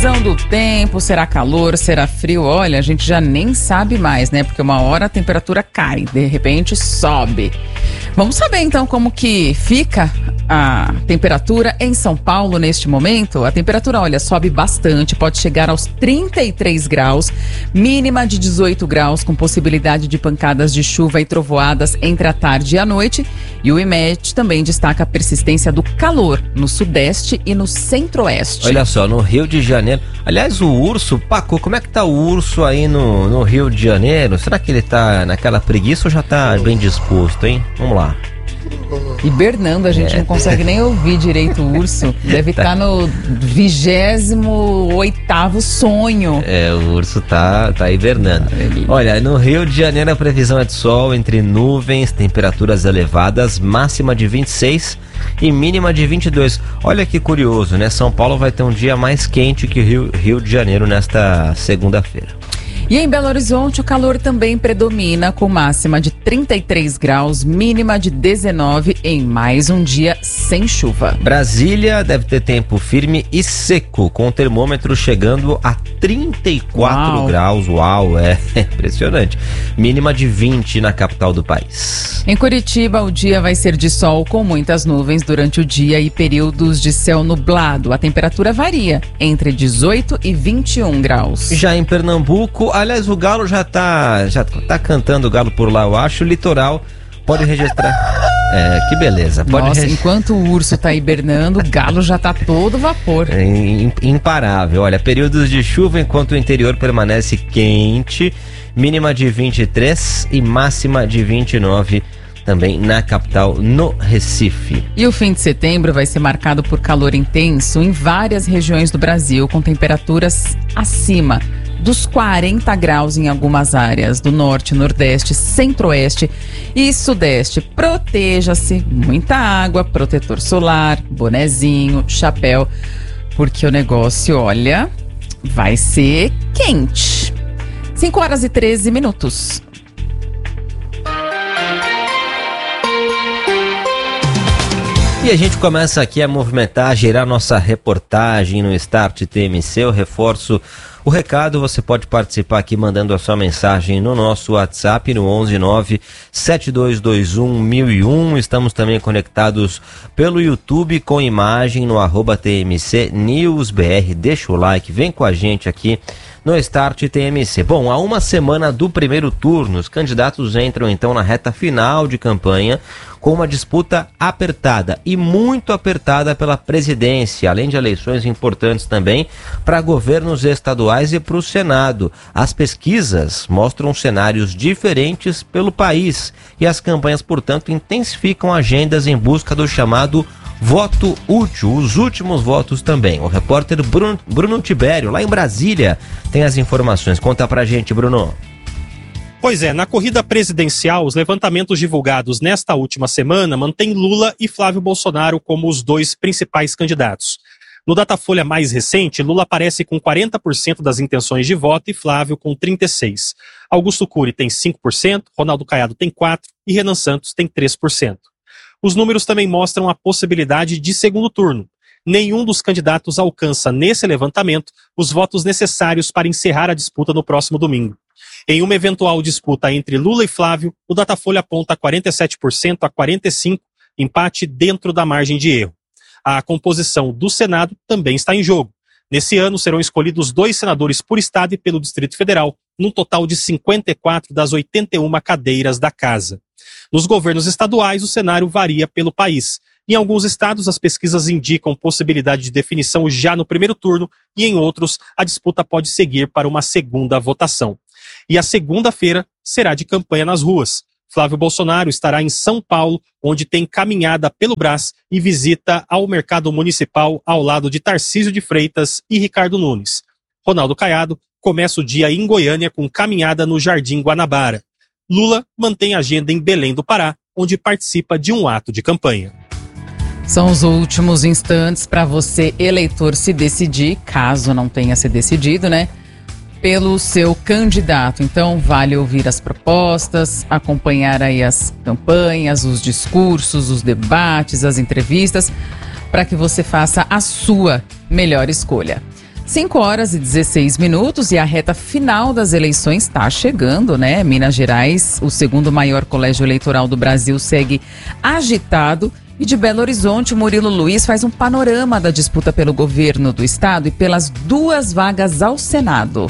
Previsão do tempo, será calor, será frio? Olha, a gente já nem sabe mais, né? Porque uma hora a temperatura cai, de repente sobe. Vamos saber então como que fica a temperatura em São Paulo neste momento. A temperatura, olha, sobe bastante, pode chegar aos 33 graus, mínima de 18 graus, com possibilidade de pancadas de chuva e trovoadas entre a tarde e a noite. E o IMET também destaca a persistência do calor no sudeste e no centro-oeste. Olha só, no Rio de Janeiro, aliás, o urso, Paco, como é que tá o urso aí no Rio de Janeiro? Será que ele tá naquela preguiça ou já tá bem disposto, hein? Vamos lá. Hibernando, a gente não consegue nem ouvir direito o urso. Deve estar no 28º sonho. O urso tá hibernando. Olha, no Rio de Janeiro a previsão é de sol entre nuvens, temperaturas elevadas, máxima de 26 e mínima de 22. Olha que curioso, né? São Paulo vai ter um dia mais quente que Rio de Janeiro nesta segunda-feira. E em Belo Horizonte, o calor também predomina, com máxima de 33 graus, mínima de 19 em mais um dia sem chuva. Brasília deve ter tempo firme e seco, com o termômetro chegando a 34 graus. Uau, é impressionante. Mínima de 20 na capital do país. Em Curitiba, o dia vai ser de sol com muitas nuvens durante o dia e períodos de céu nublado. A temperatura varia entre 18 e 21 graus. Já em Pernambuco, aliás, o galo já tá cantando o galo por lá, eu acho. O litoral pode registrar. Que beleza. Enquanto o urso tá hibernando, o galo já tá todo vapor. Imparável. Olha, períodos de chuva enquanto o interior permanece quente, mínima de 23 e máxima de 29 também na capital, no Recife. E o fim de setembro vai ser marcado por calor intenso em várias regiões do Brasil, com temperaturas acima dos 40 graus em algumas áreas do norte, nordeste, centro-oeste e sudeste. Proteja-se, muita água, protetor solar, bonezinho, chapéu, porque o negócio, olha, vai ser quente. 5h13. E a gente começa aqui a movimentar, a gerar nossa reportagem no Start TMC. Eu reforço o recado, você pode participar aqui mandando a sua mensagem no nosso WhatsApp no 119-7221-1001. Estamos também conectados pelo YouTube com imagem no @TMC NewsBR. Deixa o like, vem com a gente aqui no Start TMC. Bom, há uma semana do primeiro turno, os candidatos entram então na reta final de campanha com uma disputa apertada e muito apertada pela presidência, além de eleições importantes também para governos estaduais e para o Senado. As pesquisas mostram cenários diferentes pelo país e as campanhas, portanto, intensificam agendas em busca do chamado voto útil, os últimos votos também. O repórter Bruno Tibério, lá em Brasília, tem as informações. Conta pra gente, Bruno. Pois é, na corrida presidencial, os levantamentos divulgados nesta última semana mantêm Lula e Flávio Bolsonaro como os dois principais candidatos. No Datafolha mais recente, Lula aparece com 40% das intenções de voto e Flávio com 36%. Augusto Cury tem 5%, Ronaldo Caiado tem 4% e Renan Santos tem 3%. Os números também mostram a possibilidade de segundo turno. Nenhum dos candidatos alcança, nesse levantamento, os votos necessários para encerrar a disputa no próximo domingo. Em uma eventual disputa entre Lula e Flávio, o Datafolha aponta 47% a 45%, empate dentro da margem de erro. A composição do Senado também está em jogo. Nesse ano serão escolhidos 2 senadores por estado e pelo Distrito Federal, num total de 54 das 81 cadeiras da casa. Nos governos estaduais, o cenário varia pelo país. Em alguns estados, as pesquisas indicam possibilidade de definição já no primeiro turno e em outros, a disputa pode seguir para uma segunda votação. E a segunda-feira será de campanha nas ruas. Flávio Bolsonaro estará em São Paulo, onde tem caminhada pelo Brás e visita ao mercado municipal ao lado de Tarcísio de Freitas e Ricardo Nunes. Ronaldo Caiado começa o dia em Goiânia com caminhada no Jardim Guanabara. Lula mantém agenda em Belém do Pará, onde participa de um ato de campanha. São os últimos instantes para você, eleitor, se decidir, caso não tenha se decidido, né? Pelo seu candidato. Então, vale ouvir as propostas, acompanhar aí as campanhas, os discursos, os debates, as entrevistas, para que você faça a sua melhor escolha. 5h16 e a reta final das eleições está chegando, né? Minas Gerais, o segundo maior colégio eleitoral do Brasil, segue agitado. E de Belo Horizonte, o Murilo Luiz faz um panorama da disputa pelo governo do estado e pelas 2 vagas ao Senado.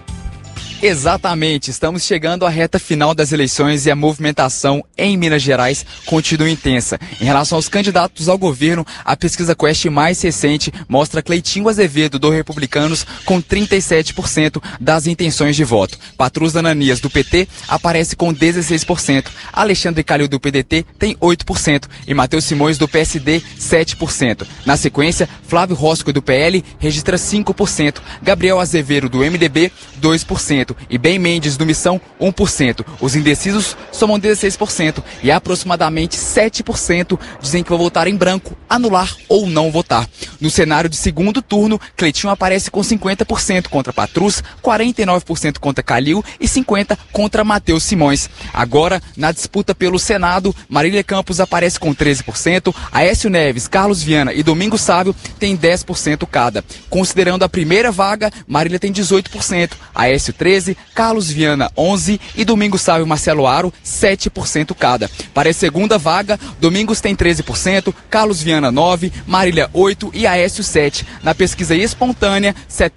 Exatamente, estamos chegando à reta final das eleições e a movimentação em Minas Gerais continua intensa. Em relação aos candidatos ao governo, a pesquisa Quest mais recente mostra Cleitinho Azevedo, do Republicanos, com 37% das intenções de voto. Patrus Ananias, do PT, aparece com 16%. Alexandre Calil, do PDT, tem 8%. E Matheus Simões, do PSD, 7%. Na sequência, Flávio Rosco, do PL, registra 5%. Gabriel Azevedo, do MDB, 2%. E Ben Mendes, do Missão, 1%. Os indecisos somam 16% e aproximadamente 7% dizem que vão votar em branco, anular ou não votar. No cenário de segundo turno, Cleitinho aparece com 50% contra Patrus, 49% contra Calil e 50% contra Matheus Simões. Agora, na disputa pelo Senado, Marília Campos aparece com 13%, Aécio Neves, Carlos Viana e Domingos Sávio têm 10% cada. Considerando a primeira vaga, Marília tem 18%, Aécio 13%, Carlos Viana 11% e Domingos Sávio e Marcelo Aro 7% cada. Para a segunda vaga, Domingos tem 13%, Carlos Viana 9%, Marília 8% e Aécio 7%. Na pesquisa espontânea,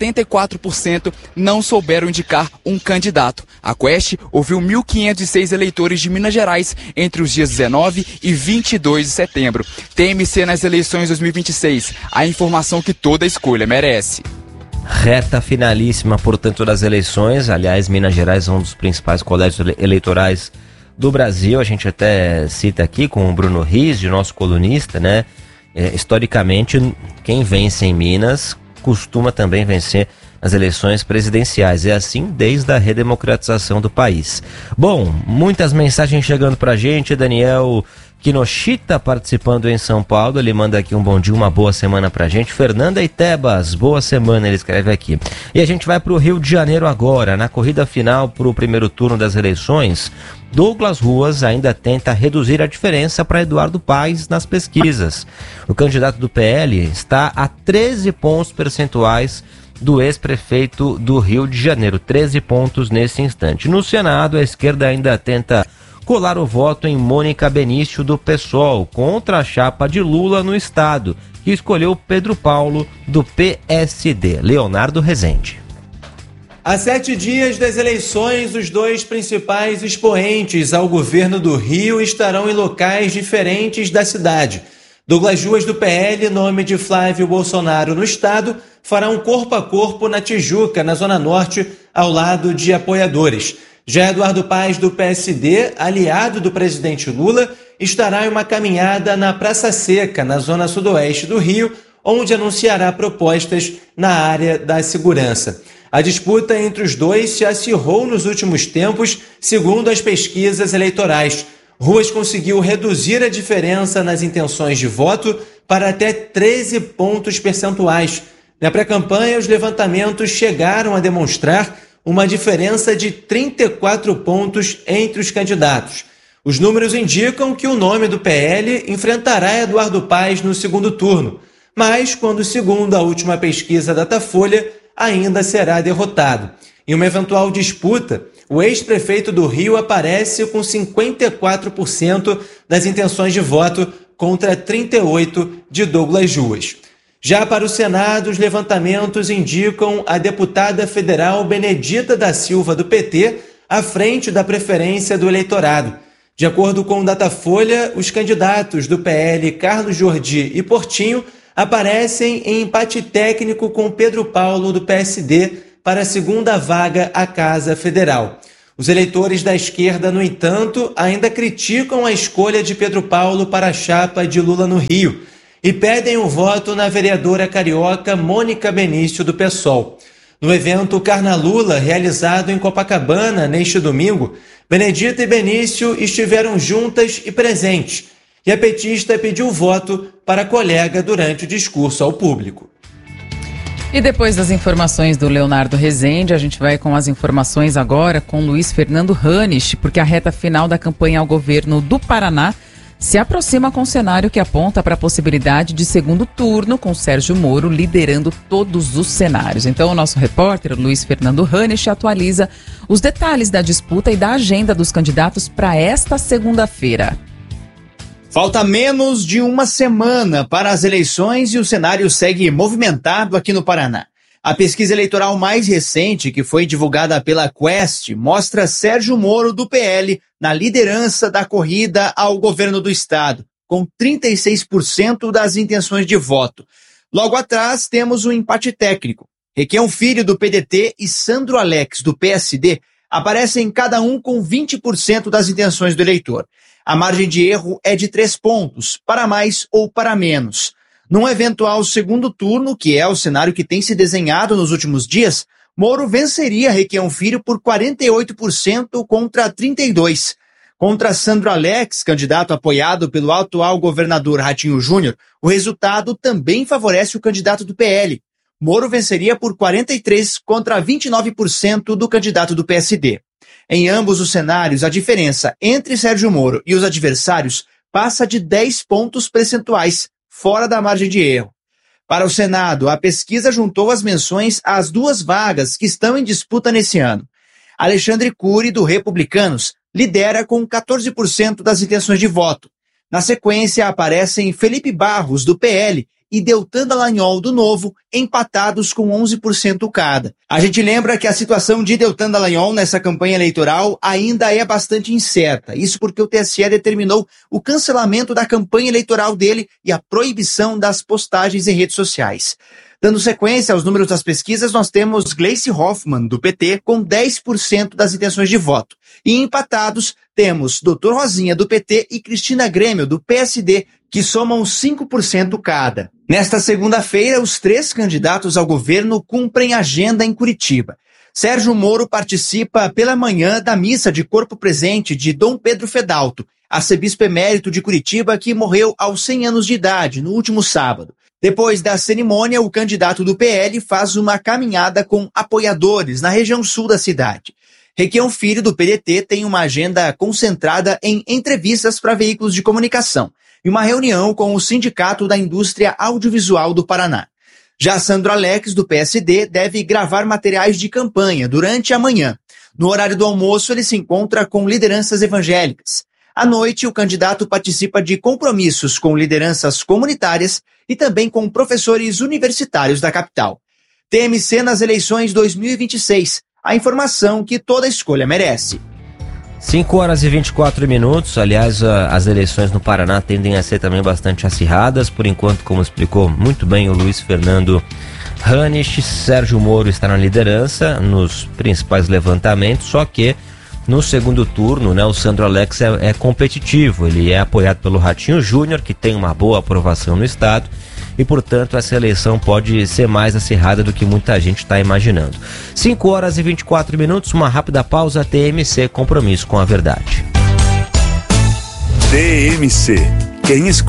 74% não souberam indicar um candidato. A Quest ouviu 1.506 eleitores de Minas Gerais entre os dias 19 e 22 de setembro. TMC nas eleições 2026, a informação que toda escolha merece. Reta finalíssima, portanto, das eleições. Aliás, Minas Gerais é um dos principais colégios eleitorais do Brasil. A gente até cita aqui com o Bruno Rizzi, nosso colunista, né? Historicamente, quem vence em Minas costuma também vencer nas eleições presidenciais. É assim desde a redemocratização do país. Bom, muitas mensagens chegando pra gente. Daniel Kinoshita participando em São Paulo, ele manda aqui um bom dia, uma boa semana pra gente. Fernanda Itebas, boa semana, ele escreve aqui. E a gente vai pro Rio de Janeiro agora, na corrida final pro primeiro turno das eleições. Douglas Ruas ainda tenta reduzir a diferença para Eduardo Paes nas pesquisas. O candidato do PL está a 13 pontos percentuais do ex-prefeito do Rio de Janeiro, 13 pontos nesse instante. No Senado, a esquerda ainda tenta colar o voto em Mônica Benício, do PSOL, contra a chapa de Lula no estado, que escolheu Pedro Paulo, do PSD. Leonardo Rezende. Há 7 dias das eleições, os 2 principais expoentes ao governo do Rio estarão em locais diferentes da cidade. Douglas Ruas, do PL, nome de Flávio Bolsonaro no estado, fará um corpo a corpo na Tijuca, na Zona Norte, ao lado de apoiadores. Já Eduardo Paes, do PSD, aliado do presidente Lula, estará em uma caminhada na Praça Seca, na zona sudoeste do Rio, onde anunciará propostas na área da segurança. A disputa entre os dois se acirrou nos últimos tempos, segundo as pesquisas eleitorais. Ruas conseguiu reduzir a diferença nas intenções de voto para até 13 pontos percentuais. Na pré-campanha, os levantamentos chegaram a demonstrar uma diferença de 34 pontos entre os candidatos. Os números indicam que o nome do PL enfrentará Eduardo Paes no segundo turno, mas, quando segundo a última pesquisa Datafolha, ainda será derrotado. Em uma eventual disputa, o ex-prefeito do Rio aparece com 54% das intenções de voto contra 38% de Douglas Ruas. Já para o Senado, os levantamentos indicam a deputada federal Benedita da Silva, do PT, à frente da preferência do eleitorado. De acordo com o Datafolha, os candidatos do PL, Carlos Jordi e Portinho, aparecem em empate técnico com Pedro Paulo, do PSD, para a segunda vaga à Casa Federal. Os eleitores da esquerda, no entanto, ainda criticam a escolha de Pedro Paulo para a chapa de Lula no Rio e pedem o voto na vereadora carioca Mônica Benício, do PSOL. No evento Carna Lula, realizado em Copacabana neste domingo, Benedita e Benício estiveram juntas e presentes, e a petista pediu voto para a colega durante o discurso ao público. E depois das informações do Leonardo Rezende, a gente vai com as informações agora com Luiz Fernando Hanisch, porque a reta final da campanha ao governo do Paraná se aproxima com um cenário que aponta para a possibilidade de segundo turno, com Sérgio Moro liderando todos os cenários. Então, o nosso repórter, Luiz Fernando Hanisch, atualiza os detalhes da disputa e da agenda dos candidatos para esta segunda-feira. Falta menos de uma semana para as eleições e o cenário segue movimentado aqui no Paraná. A pesquisa eleitoral mais recente, que foi divulgada pela Quest, mostra Sérgio Moro, do PL, na liderança da corrida ao governo do estado, com 36% das intenções de voto. Logo atrás, temos o empate técnico. Requião Filho, do PDT, e Sandro Alex, do PSD, aparecem cada um com 20% das intenções do eleitor. A margem de erro é de 3 pontos, para mais ou para menos. Num eventual segundo turno, que é o cenário que tem se desenhado nos últimos dias, Moro venceria Requião Filho por 48% contra 32%. Contra Sandro Alex, candidato apoiado pelo atual governador Ratinho Júnior, o resultado também favorece o candidato do PL. Moro venceria por 43% contra 29% do candidato do PSD. Em ambos os cenários, a diferença entre Sérgio Moro e os adversários passa de 10 pontos percentuais, fora da margem de erro. Para o Senado, a pesquisa juntou as menções às 2 vagas que estão em disputa nesse ano. Alexandre Cury, do Republicanos, lidera com 14% das intenções de voto. Na sequência, aparecem Felipe Barros, do PL, e Deltan Dallagnol, do Novo, empatados com 11% cada. A gente lembra que a situação de Deltan Dallagnol nessa campanha eleitoral ainda é bastante incerta. Isso porque o TSE determinou o cancelamento da campanha eleitoral dele e a proibição das postagens em redes sociais. Dando sequência aos números das pesquisas, nós temos Gleice Hoffmann, do PT, com 10% das intenções de voto. E empatados, temos Dr. Rosinha, do PT, e Cristina Grêmio, do PSD, que somam 5% cada. Nesta segunda-feira, os 3 candidatos ao governo cumprem agenda em Curitiba. Sérgio Moro participa pela manhã da missa de corpo presente de Dom Pedro Fedalto, arcebispo emérito de Curitiba, que morreu aos 100 anos de idade, no último sábado. Depois da cerimônia, o candidato do PL faz uma caminhada com apoiadores na região sul da cidade. Requião Filho, do PDT, tem uma agenda concentrada em entrevistas para veículos de comunicação e uma reunião com o Sindicato da Indústria Audiovisual do Paraná. Já Sandro Alex, do PSD, deve gravar materiais de campanha durante a manhã. No horário do almoço, ele se encontra com lideranças evangélicas. À noite, o candidato participa de compromissos com lideranças comunitárias e também com professores universitários da capital. TMC nas eleições 2026. A informação que toda escolha merece. 5h24. Aliás, as eleições no Paraná tendem a ser também bastante acirradas. Por enquanto, como explicou muito bem o Luiz Fernando Hanisch, Sérgio Moro está na liderança nos principais levantamentos, só que no segundo turno, o Sandro Alex é competitivo. Ele é apoiado pelo Ratinho Júnior, que tem uma boa aprovação no estado, e, portanto, essa eleição pode ser mais acirrada do que muita gente está imaginando. 5h24, uma rápida pausa. TMC, compromisso com a verdade. TMC, quem escolhe